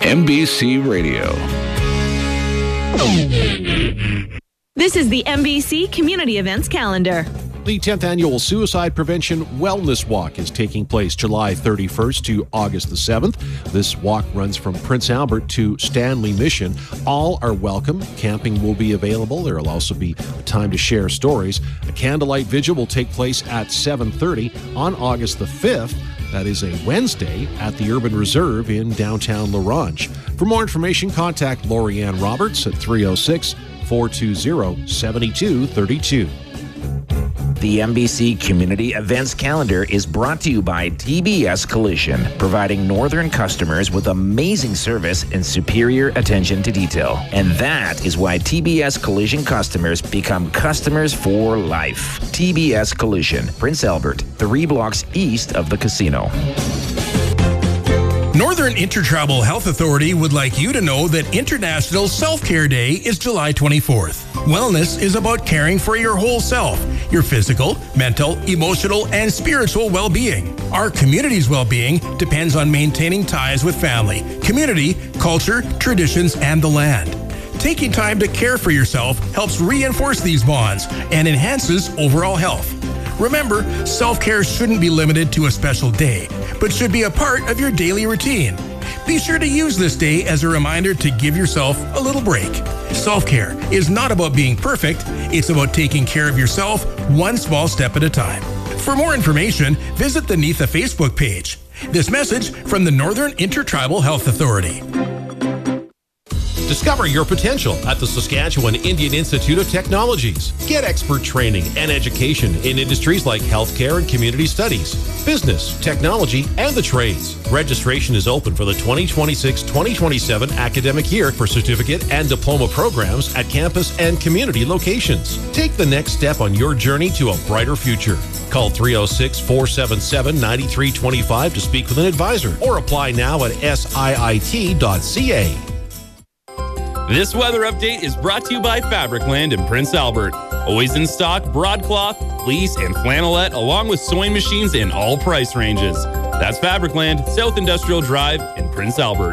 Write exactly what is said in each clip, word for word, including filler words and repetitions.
M B C Radio. This is the M B C Community Events Calendar. The tenth Annual Suicide Prevention Wellness Walk is taking place July thirty-first to August the seventh. This walk runs from Prince Albert to Stanley Mission. All are welcome. Camping will be available. There will also be a time to share stories. A candlelight vigil will take place at seven thirty on August the fifth. That is a Wednesday at the Urban Reserve in downtown La Ronge. For more information, contact Lori Ann Roberts at three oh six, four two zero, seven two three two. The M B C Community Events Calendar is brought to you by T B S Collision, providing northern customers with amazing service and superior attention to detail. And that is why T B S Collision customers become customers for life. T B S Collision, Prince Albert, three blocks east of the casino. Northern Intertribal Health Authority would like you to know that International Self-Care Day is July twenty-fourth. Wellness is about caring for your whole self, your physical, mental, emotional, and spiritual well-being. Our community's well-being depends on maintaining ties with family, community, culture, traditions, and the land. Taking time to care for yourself helps reinforce these bonds and enhances overall health. Remember, self-care shouldn't be limited to a special day, but should be a part of your daily routine. Be sure to use this day as a reminder to give yourself a little break. Self-care is not about being perfect, it's about taking care of yourself one small step at a time. For more information, visit the N I T H A Facebook page. This message from the Northern Intertribal Health Authority. Discover your potential at the Saskatchewan Indian Institute of Technologies. Get expert training and education in industries like healthcare and community studies, business, technology, and the trades. Registration is open for the twenty twenty-six twenty twenty-seven academic year for certificate and diploma programs at campus and community locations. Take the next step on your journey to a brighter future. Call three oh six, four seven seven, nine three two five to speak with an advisor or apply now at S I I T dot C A. This weather update is brought to you by Fabricland in Prince Albert. Always in stock, broadcloth, fleece, and flannelette, along with sewing machines in all price ranges. That's Fabricland, South Industrial Drive in Prince Albert.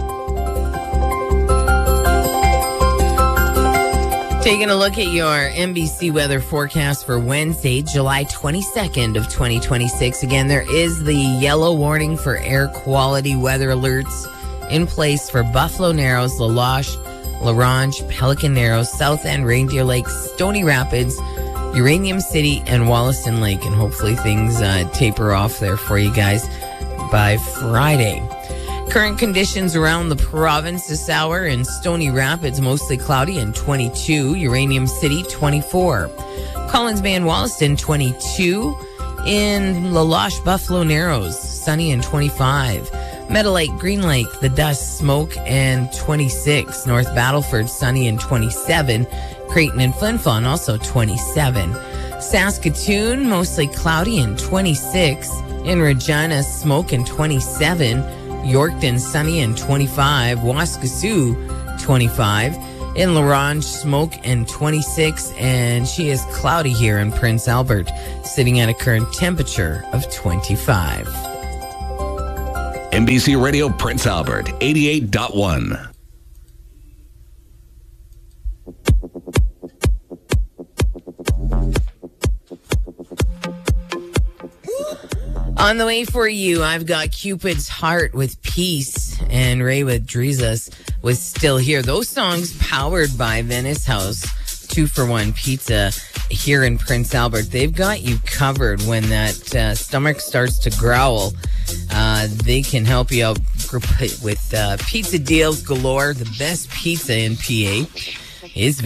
Taking a look at your M B C weather forecast for Wednesday, July twenty-second of twenty twenty-six. Again, there is the yellow warning for air quality weather alerts in place for Buffalo Narrows, La Loche, La Ronge, Pelican Narrows, South End, Reindeer Lake, Stony Rapids, Uranium City, and Wollaston Lake. And hopefully things uh, taper off there for you guys by Friday. Current conditions around the province this hour: in Stony Rapids, mostly cloudy and twenty-two. Uranium City, twenty-four. Collins Bay and Wollaston, twenty-two. In La Loche, Buffalo Narrows, sunny and twenty-five. Meadow Lake, Green Lake, the dust, smoke, and twenty-six. North Battleford, sunny and twenty-seven. Creighton and Flin Flon, also twenty-seven. Saskatoon, mostly cloudy and twenty-six. In Regina, smoke and twenty-seven. Yorkton, sunny and twenty-five. Waskesiu, twenty-five. In La Ronge, smoke and twenty-six. And she is cloudy here in Prince Albert, sitting at a current temperature of twenty-five. M B C Radio Prince Albert, eighty-eight point one. On the way for you, I've got Cupid's Heart with Peace and Ray with Drizas was Still Here. Those songs powered by Venice House, two for one pizza here in Prince Albert. They've got you covered when that uh, stomach starts to growl. Uh, they can help you out with uh, pizza deals galore. The best pizza in P A is